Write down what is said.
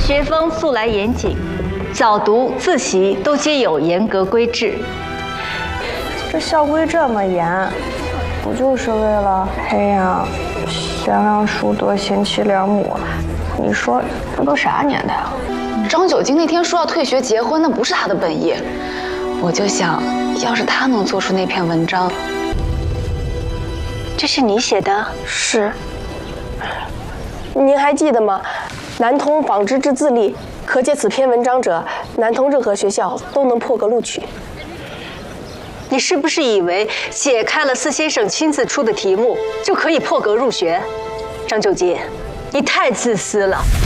学风素来严谨，早读、自习都皆有严格规制。 这校规这么严，不就是为了培养贤良淑德、贤妻良母？你说这都啥年代了？ 张九京那天说要退学结婚，那不是他的本意。我就想，要是他能做出那篇文章， 这是你写的？ 是。您还记得吗？南通纺织之自立，可解此篇文章者，南通任何学校都能破格录取。 你是不是以为解开了司先生亲自出的题目就可以破格入学？张九京，你太自私了。